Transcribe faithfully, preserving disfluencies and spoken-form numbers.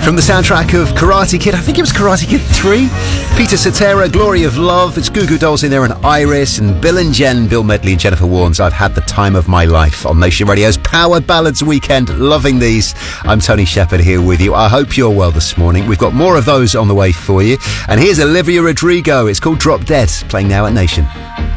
From the soundtrack of Karate Kid, I think it was Karate Kid three. Peter Cetera, Glory of Love. It's Goo Goo Dolls in there and Iris and Bill and Jen, Bill Medley and Jennifer Warnes. I've had the time of my life on Nation Radio's Power Ballads Weekend. Loving these. I'm Tony Shepherd here with you. I hope you're well this morning. We've got more of those on the way for you. And here's Olivia Rodrigo. It's called Drop Dead, playing now at Nation.